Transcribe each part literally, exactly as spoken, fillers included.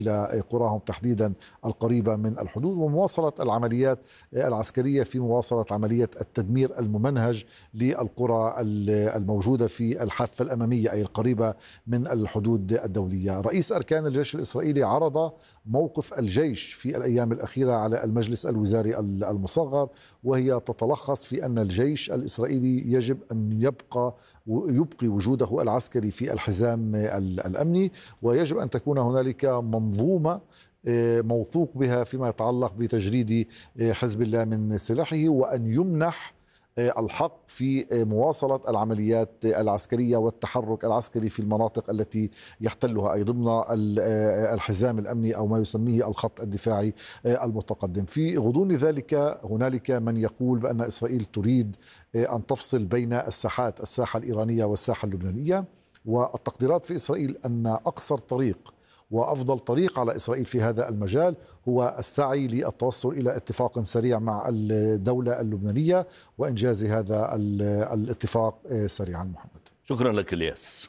إلى قراهم تحديدا القريبة من الحدود، ومواصلة العمليات العسكرية في مواصلة عملية التدمير الممنهج للقرى الموجودة في الحافة الأمامية أي القريبة من الحدود الدولية. رئيس أركان الجيش الإسرائيلي عرض موقف الجيش في الأيام الأخيرة على المجلس الوزاري المصغر، وهي تتلخص في أن الجيش الإسرائيلي يجب أن يبقى يبقي وجوده العسكري في الحزام الأمني، ويجب أن تكون هنالك منظومة موثوق بها فيما يتعلق بتجريد حزب الله من سلاحه، وأن يمنح الحق في مواصلة العمليات العسكرية والتحرك العسكري في المناطق التي يحتلها أي ضمن الحزام الأمني أو ما يسميه الخط الدفاعي المتقدم. في غضون ذلك هنالك من يقول بأن إسرائيل تريد أن تفصل بين الساحات، الساحة الإيرانية والساحة اللبنانية، والتقديرات في إسرائيل أن أقصر طريق وأفضل طريق على إسرائيل في هذا المجال هو السعي للتوصل إلى اتفاق سريع مع الدولة اللبنانية وإنجاز هذا الاتفاق سريعا. محمد، شكرا لك الياس.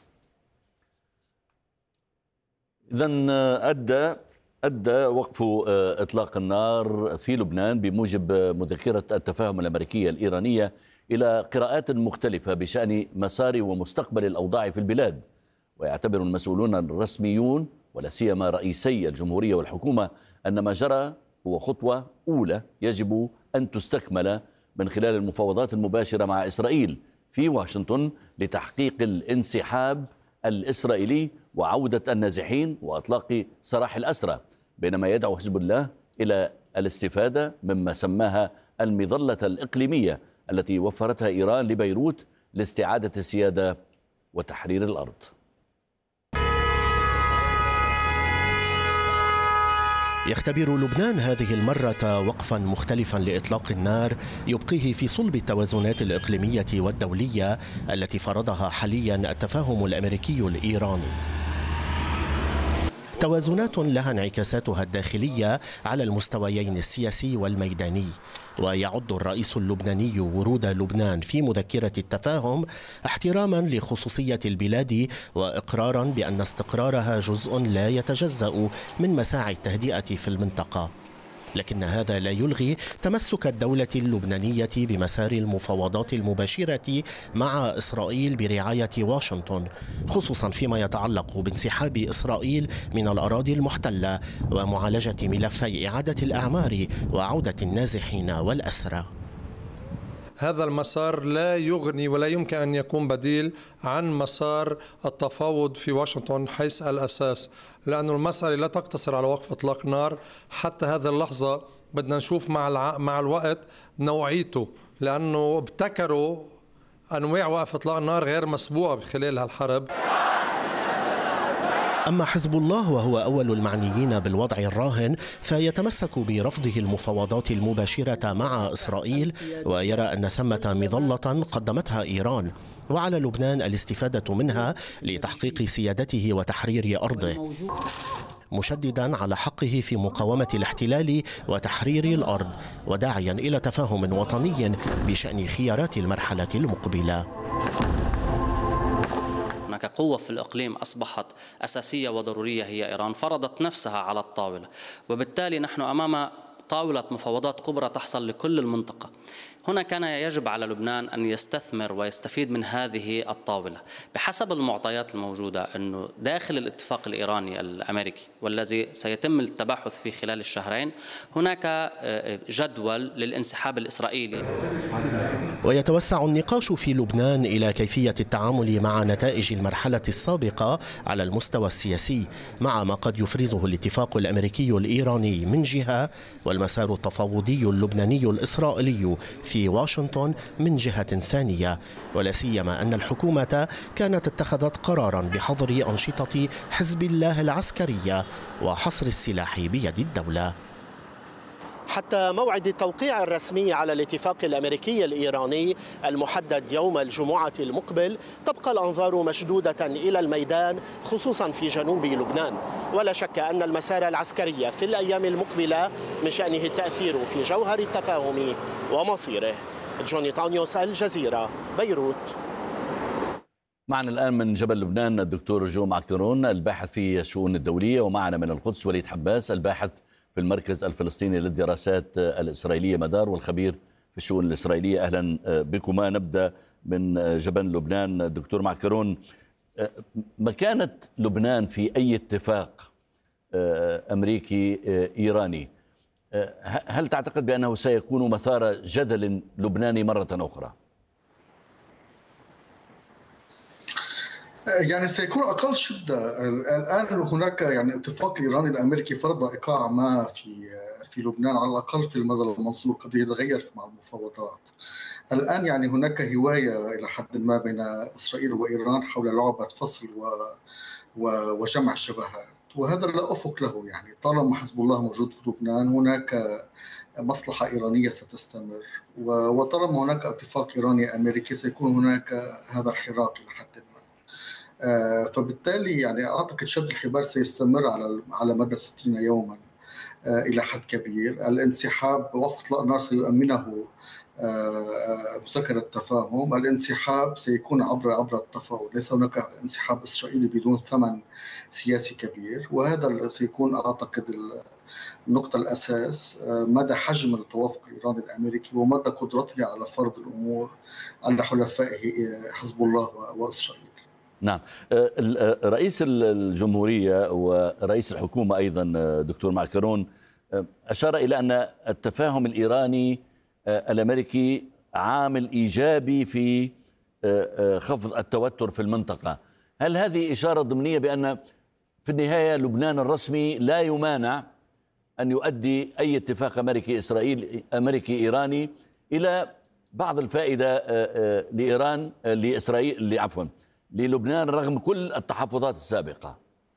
إذن أدى أدى وقف إطلاق النار في لبنان بموجب مذكرة التفاهم الأمريكية الإيرانية إلى قراءات مختلفة بشأن مسار ومستقبل الأوضاع في البلاد، ويعتبر المسؤولون الرسميون ولا سيما رئيسي الجمهورية والحكومة أن ما جرى هو خطوة أولى يجب أن تستكمل من خلال المفاوضات المباشرة مع إسرائيل في واشنطن لتحقيق الانسحاب الإسرائيلي وعودة النازحين وإطلاق سراح الأسرى، بينما يدعو حزب الله إلى الاستفادة مما سماها المظلة الإقليمية التي وفرتها إيران لبيروت لاستعادة السيادة وتحرير الأرض. يختبر لبنان هذه المرة وقفا مختلفا لإطلاق النار يبقيه في صلب التوازنات الإقليمية والدولية التي فرضها حاليا التفاهم الأمريكي الإيراني، توازنات لها انعكاساتها الداخلية على المستويين السياسي والميداني. ويعد الرئيس اللبناني ورود لبنان في مذكرة التفاهم احتراما لخصوصية البلاد وإقرارا بأن استقرارها جزء لا يتجزأ من مساعي التهدئة في المنطقة، لكن هذا لا يلغي تمسك الدولة اللبنانية بمسار المفاوضات المباشرة مع إسرائيل برعاية واشنطن، خصوصا فيما يتعلق بانسحاب إسرائيل من الأراضي المحتلة ومعالجة ملفي إعادة الأعمار وعودة النازحين والأسرى. هذا المسار لا يغني ولا يمكن أن يكون بديل عن مسار التفاوض في واشنطن حيث الأساس، لأن المسألة لا تقتصر على وقف إطلاق نار. حتى هذه اللحظة بدنا نشوف مع الع... مع الوقت نوعيته، لأنه ابتكروا أنواع وقف إطلاق النار غير مسبوقة بخلال هالحرب. أما حزب الله وهو أول المعنيين بالوضع الراهن فيتمسك برفضه المفاوضات المباشرة مع إسرائيل، ويرى أن ثمة مظلة قدمتها إيران وعلى لبنان الاستفادة منها لتحقيق سيادته وتحرير أرضه، مشددا على حقه في مقاومة الاحتلال وتحرير الأرض، وداعيا إلى تفاهم وطني بشأن خيارات المرحلة المقبلة. هناك قوة في الإقليم أصبحت أساسية وضرورية هي إيران، فرضت نفسها على الطاولة، وبالتالي نحن أمام طاولة مفاوضات كبرى تحصل لكل المنطقة. هنا كان يجب على لبنان أن يستثمر ويستفيد من هذه الطاولة بحسب المعطيات الموجودة، أنه داخل الاتفاق الإيراني الأمريكي والذي سيتم التباحث فيه خلال الشهرين هناك جدول للانسحاب الإسرائيلي. ويتوسع النقاش في لبنان إلى كيفية التعامل مع نتائج المرحلة السابقة على المستوى السياسي، مع ما قد يفرزه الاتفاق الأمريكي الإيراني من جهة والمسار التفاوضي اللبناني الإسرائيلي في واشنطن من جهة ثانية، ولا سيما أن الحكومة كانت اتخذت قرارا بحظر أنشطة حزب الله العسكرية وحصر السلاح بيد الدولة. حتى موعد التوقيع الرسمي على الاتفاق الأمريكي الإيراني المحدد يوم الجمعة المقبل تبقى الأنظار مشدودة إلى الميدان، خصوصا في جنوب لبنان، ولا شك أن المسار العسكري في الأيام المقبلة من شأنه التأثير في جوهر التفاهم ومصيره. جوني تانيوس، الجزيرة، بيروت. معنا الآن من جبل لبنان الدكتور جو معكرون الباحث في الشؤون الدولية، ومعنا من القدس وليد حباس الباحث في المركز الفلسطيني للدراسات الإسرائيلية مدار والخبير في الشؤون الإسرائيلية. أهلا بكما. نبدأ من جبل لبنان. دكتور معكرون، مكانة لبنان في أي اتفاق أمريكي إيراني هل تعتقد بأنه سيكون مثار جدل لبناني مرة أخرى؟ يعني سيكون أقل شدة. الآن هناك يعني اتفاق إيراني الأمريكي فرض إيقاع ما في في لبنان، على الأقل في المدى المنظور، قد يتغير مع المفاوضات. الآن يعني هناك هواية إلى حد ما بين إسرائيل وإيران حول لعبة فصل و وجمع الشبهات، وهذا لا أفق له. يعني طالما حزب الله موجود في لبنان هناك مصلحة إيرانية ستستمر، وطالما هناك اتفاق إيراني أمريكي سيكون هناك هذا الحراك إلى حد ما. فبالتالي يعني أعتقد شد الحبال سيستمر على على مدى ستين يوما إلى حد كبير. الانسحاب وقف إطلاق النار سيؤمنه مذكرة التفاهم. الانسحاب سيكون عبر عبر التفاوض، ليس هناك انسحاب إسرائيلي بدون ثمن سياسي كبير، وهذا سيكون أعتقد النقطة الأساس مدى حجم التوافق الإيراني الأمريكي ومدى قدرته على فرض الأمور على حلفائه حزب الله وإسرائيل. نعم، رئيس الجمهورية ورئيس الحكومة أيضا دكتور معكرون أشار إلى أن التفاهم الإيراني الأمريكي عامل إيجابي في خفض التوتر في المنطقة. هل هذه إشارة ضمنية بأن في النهاية لبنان الرسمي لا يمانع أن يؤدي أي اتفاق أمريكي إسرائيل أمريكي إيراني إلى بعض الفائدة لإيران لإسرائيل عفوا للبنان رغم كل التحفظات السابقة؟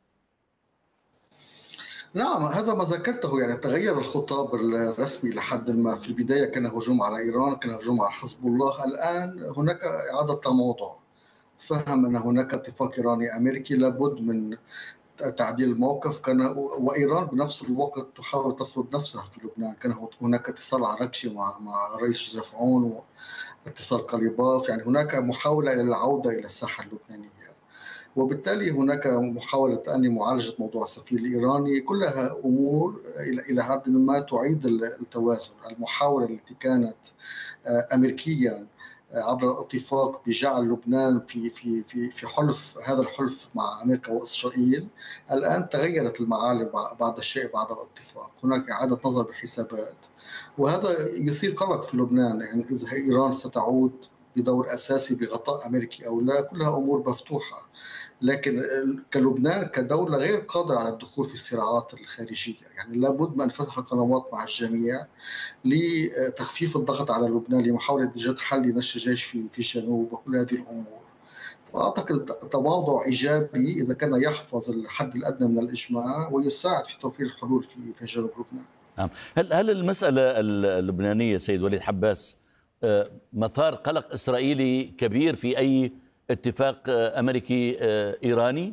نعم، هذا ما ذكرته. يعني تغير الخطاب الرسمي لحد ما. في البداية كان هجوم على إيران، كان هجوم على حزب الله. الآن هناك إعادة تموضع، فهم أن هناك اتفاق إيراني أمريكي لابد من تعديل الموقف. كان وإيران بنفس الوقت تحاول تفرض نفسها في لبنان. كان هناك اتصال عرقشي مع مع الرئيس جوزيف عون واتصال قليباف. يعني هناك محاولة للعودة إلى الساحة اللبنانية، وبالتالي هناك محاولة أن معالجة موضوع السفير الإيراني. كلها أمور إلى حد ما تعيد التوازن. المحاولة التي كانت أمريكيا عبر الاتفاق بجعل لبنان في في في في حلف، هذا الحلف مع امريكا واسرائيل، الان تغيرت المعالم بعد الشيء بعد الاتفاق. هناك اعاده نظر بالحسابات، وهذا يثير قلق في لبنان. يعني اذا ايران ستعود بدور اساسي بغطاء امريكي او لا، كلها امور مفتوحه. لكن كلبنان كدوله غير قادره على الدخول في الصراعات الخارجيه. يعني لابد من فتح القنوات مع الجميع لتخفيف الضغط على لبنان، لمحاوله ايجاد حل لنشر الجيش في في الجنوب وكل هذه الامور. فاعتقد تواضع ايجابي اذا كان يحفظ الحد الادنى من الاجماع ويساعد في توفير الحلول في في جنوب لبنان. نعم، هل هل المساله اللبنانيه سيد وليد حباس مثار قلق إسرائيلي كبير في أي اتفاق أمريكي إيراني؟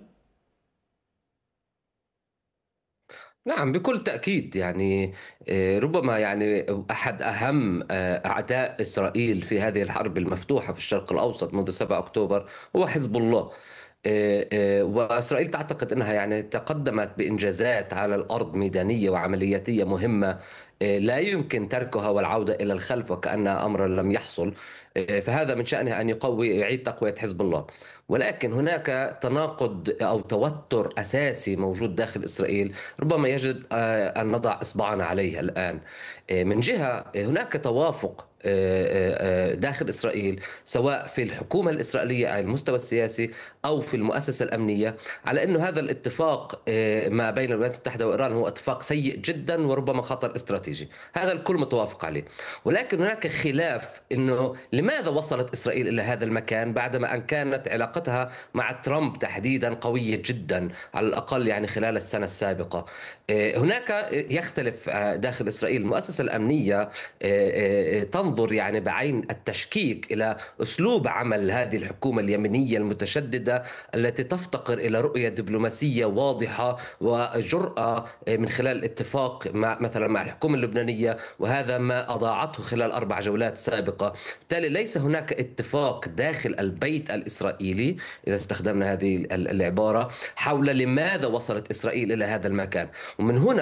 نعم، بكل تأكيد. يعني ربما يعني أحد أهم أعداء إسرائيل في هذه الحرب المفتوحة في الشرق الأوسط منذ سبعة أكتوبر هو حزب الله. وإسرائيل تعتقد أنها يعني تقدمت بإنجازات على الأرض ميدانية وعملياتية مهمة لا يمكن تركها والعودة إلى الخلف وكأنها أمر لم يحصل. فهذا من شأنه أن يقوي يعيد تقوية حزب الله. ولكن هناك تناقض أو توتر أساسي موجود داخل إسرائيل ربما يجب أن نضع إصبعنا عليه الآن. من جهة هناك توافق داخل إسرائيل سواء في الحكومة الإسرائيلية على المستوى السياسي أو في المؤسسة الأمنية على أنه هذا الاتفاق ما بين الولايات المتحدة وإيران هو اتفاق سيء جدا وربما خطر استراتيجي. هذا الكل متوافق عليه. ولكن هناك خلاف أنه لماذا وصلت إسرائيل إلى هذا المكان بعدما أن كانت علاقتها مع ترامب تحديدا قوية جدا على الأقل يعني خلال السنة السابقة. هناك يختلف داخل إسرائيل. المؤسسة الأمنية تنظر يعني بعين التشكيك إلى أسلوب عمل هذه الحكومة اليمنية المتشددة التي تفتقر إلى رؤية دبلوماسية واضحة وجرأة من خلال الاتفاق مع مثلا مع الحكومة اللبنانية، وهذا ما أضاعته خلال أربع جولات سابقة. بالتالي ليس هناك اتفاق داخل البيت الإسرائيلي إذا استخدمنا هذه العبارة حول لماذا وصلت إسرائيل إلى هذا المكان. ومن هنا